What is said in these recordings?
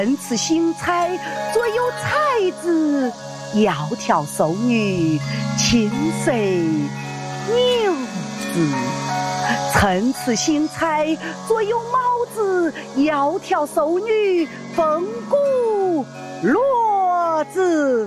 人此兴财，左有才子，窈窕淑女，琴声牛子。参此兴财，左有帽子，窈窕淑女，风骨骡子。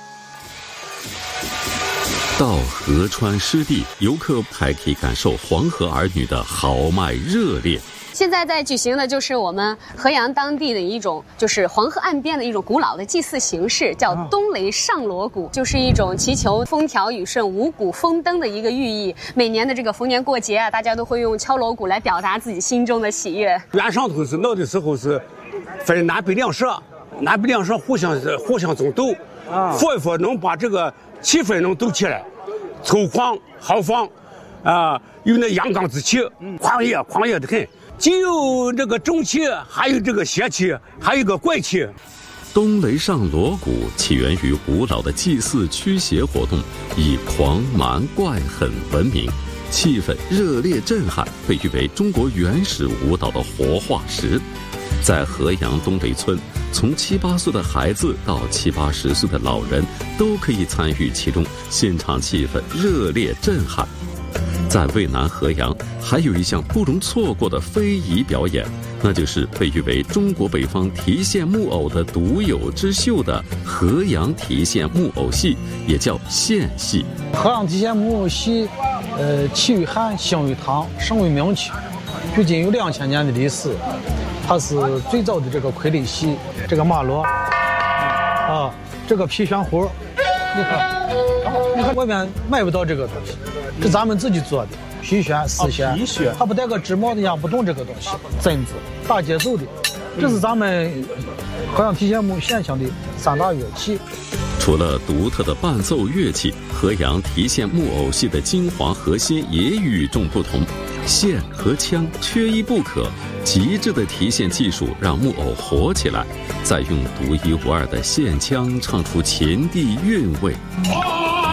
到河川湿地，游客还可以感受黄河儿女的豪迈热烈。 现在在举行的就是我们河阳当地的一种，就是黄河岸边的一种古老的祭祀形式，叫冬雷上锣鼓，就是一种祈求风调雨顺、五谷丰登的一个寓意。每年的这个逢年过节啊，大家都会用敲锣鼓来表达自己心中的喜悦。 原上头是闹的时候是分南北两社，南北两社互相争斗，佛一佛能把这个气氛能斗起来，粗犷豪放有那阳刚之气，狂野的很。既有这个正气，还有这个邪气，还有个怪气。 冬雷上锣鼓起源于古老的祭祀驱邪活动，以狂蛮怪狠闻名，气氛热烈震撼，被誉为中国原始舞蹈的活化石。在河阳东雷村，从7、8岁的孩子到70、80岁的老人都可以参与其中，现场气氛热烈震撼。在渭南河阳还有一项不容错过的非遗表演，那就是被誉为中国北方提线木偶的独有之秀的河阳提线木偶戏，也叫线戏。 河阳提线木偶戏起于汉，兴于唐，盛为名曲，距今有2000年的历史。它是最早的这个傀儡戏，这个马骡这个皮悬壶，你看外面买不到这个东西，是咱们自己做的皮悬丝线，它不带个织帽的呀，不动这个东西，针子打节奏的，这是咱们河阳提线木现象的3大乐器。 除了独特的伴奏乐器，河阳提线木偶戏的精华核心也与众不同，线和腔缺一不可，极致的提线技术让木偶活起来，再用独一无二的线腔唱出秦地韵味。